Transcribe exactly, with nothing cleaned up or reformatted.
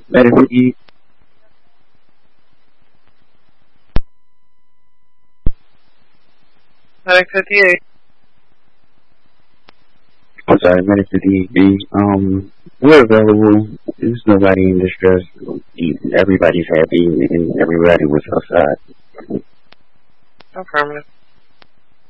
Medic fatigue. Medic fifty-eight. I'm sorry, Medic fatigue B. Um, we're available. There's nobody in distress. Everybody's happy and everybody was outside. Affirmative.